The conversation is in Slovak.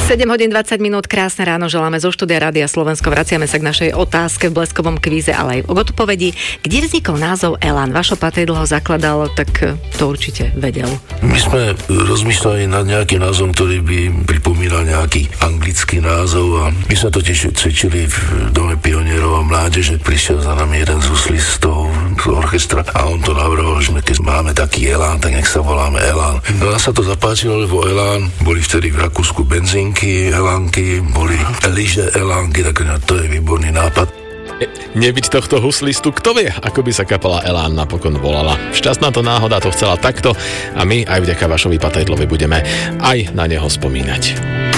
7 hodín 20 minút, krásne ráno želáme zo štúdia Rádia Slovensko. Vraciame sa k našej otázke v bleskovom kvíze, ale aj v odpovedí. Kde vznikol názov Elan? Vašo Patej dlho zakladal, tak to určite vedel. My sme rozmýšľali nad nejakým názvom, ktorý by pripomínal nejaký anglický názov a my sme totiž cvičili v Dome pionierov a mládeže. Prišiel za nami jeden z huslistov z orchestra a on to navrhol, že keď máme taký Elán, tak nech sa voláme Elán. No a sa to zapáčilo, lebo Elán boli vtedy v Rakúsku benzínky, Elánky, boli lyže Elánky, tak to je výborný nápad. Nebyť tohto huslistu, kto vie, ako by sa kapela Elán napokon volala. Šťastná to náhoda to chcela takto a my aj vďaka Vašovi Patejdlovi budeme aj na neho spomínať.